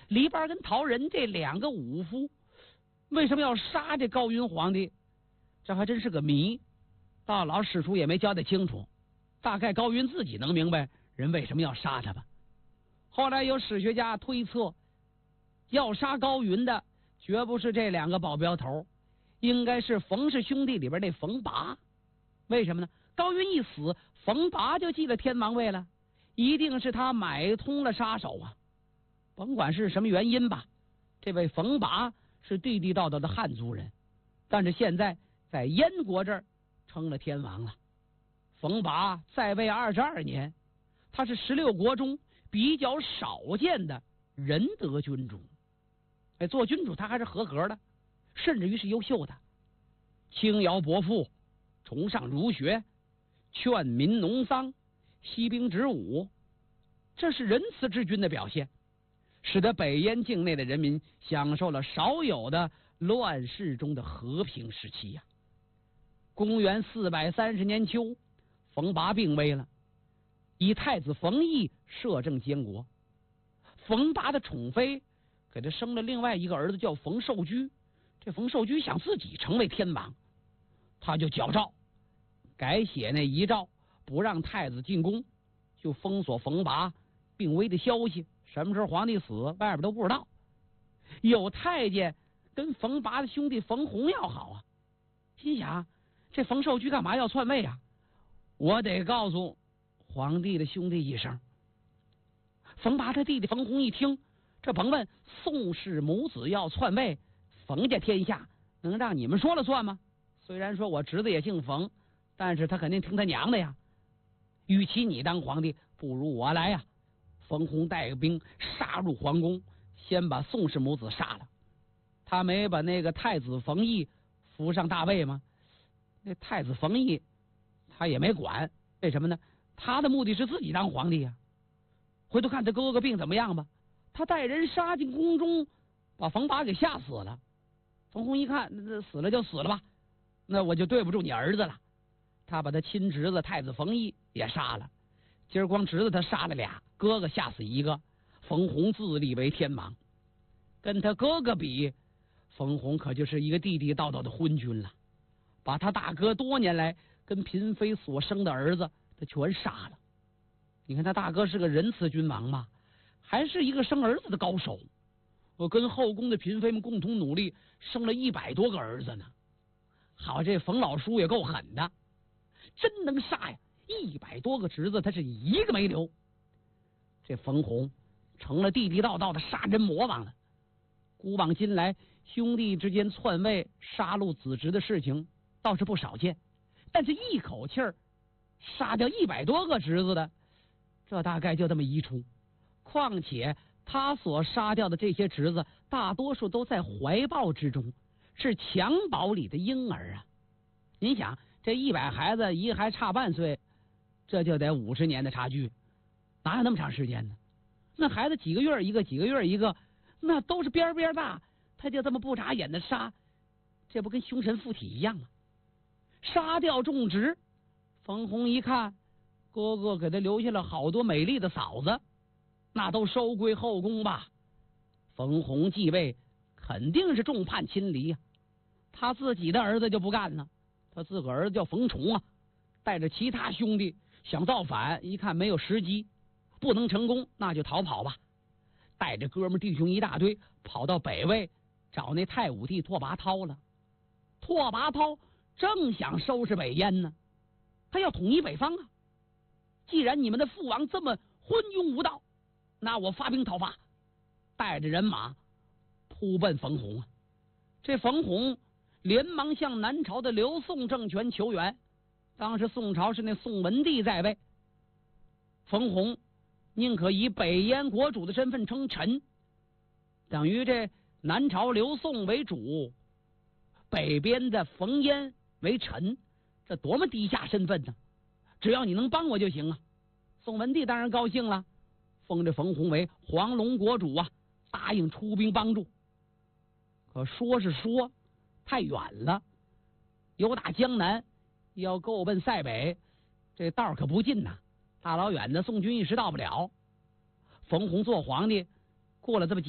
李班跟陶仁这两个武夫为什么要杀这高云皇帝？这还真是个谜，大老史书也没交代清楚。大概高云自己能明白人为什么要杀他吧。后来有史学家推测，要杀高云的绝不是这两个保镖头，应该是冯氏兄弟里边那冯拔。为什么呢？高云一死，冯拔就继了天王位了，一定是他买通了杀手啊。甭管是什么原因吧，这位冯拔是地地道道的汉族人，但是现在在燕国这儿成了天王了。冯拔在位22年，他是16国中比较少见的仁德君主。做君主他还是合格的，甚至于是优秀的。轻徭薄赋，崇尚儒学，劝民农桑，息兵止武，这是仁慈之君的表现，使得北燕境内的人民享受了少有的乱世中的和平时期呀。公元430年秋，冯拔病危了，以太子冯异摄政监国。冯拔的宠妃给他生了另外一个儿子，叫冯寿居。这冯寿居想自己成为天王，他就矫诏改写那遗诏，不让太子进宫，就封锁冯拔病危的消息，什么时候皇帝死外边都不知道。有太监跟冯拔的兄弟冯弘要好啊，心想这冯寿居干嘛要篡位啊？我得告诉皇帝的兄弟一声。冯拔他弟弟冯弘一听，这甭问，宋氏母子要篡位，冯家天下能让你们说了算吗？虽然说我侄子也姓冯，但是他肯定听他娘的呀。与其你当皇帝，不如我来呀。冯弘带兵杀入皇宫，先把宋氏母子杀了。他没把那个太子冯异扶上大位吗？那太子冯异他也没管，为什么呢？他的目的是自己当皇帝呀。回头看他哥哥病怎么样吧，他带人杀进宫中，把冯拔给吓死了。冯弘一看，那死了就死了吧，那我就对不住你儿子了。他把他亲侄子太子冯异也杀了。今儿光侄子他杀了俩，哥哥吓死一个。冯弘自立为天王，跟他哥哥比，冯弘可就是一个地地道道的昏君了，把他大哥多年来跟嫔妃所生的儿子他全杀了。你看他大哥是个仁慈君王嘛，还是一个生儿子的高手。我跟后宫的嫔妃们共同努力，生了100多个儿子呢。好，这冯老叔也够狠的，真能杀呀！100多个侄子，他是一个没留。这冯弘成了地地道道的杀人魔王了。古往今来，兄弟之间篡位、杀戮子侄的事情倒是不少见，但是一口气儿杀掉100多个侄子的，这大概就这么一出。况且他所杀掉的这些侄子，大多数都在怀抱之中，是襁褓里的婴儿啊！您想，这100孩子，一个还差半岁，这就得50年的差距，哪有那么长时间呢？那孩子几个月一个，几个月一个，那都是边边大，他就这么不眨眼的杀，这不跟凶神附体一样吗？杀掉种植，冯弘一看，哥哥给他留下了好多美丽的嫂子，那都收归后宫吧。冯弘继位肯定是众叛亲离呀。他自己的儿子就不干了，他自个儿子叫冯崇啊，带着其他兄弟想造反，一看没有时机，不能成功，那就逃跑吧。带着哥们弟兄一大堆，跑到北魏找那太武帝拓跋焘了。拓跋焘正想收拾北燕呢，他要统一北方啊。既然你们的父王这么昏庸无道，那我发兵讨伐，带着人马扑奔冯弘啊。这冯弘连忙向南朝的刘宋政权求援，当时宋朝是那宋文帝在位，冯弘宁可以北燕国主的身份称臣，等于这南朝刘宋为主，北边的冯燕为臣，这多么低下身份呢？只要你能帮我就行啊。宋文帝当然高兴了，封这冯弘为黄龙国主啊，答应出兵帮助。可说是说，太远了，由打江南要够奔塞北，这道可不近呐，大老远的宋军一时到不了。冯弘做皇帝过了这么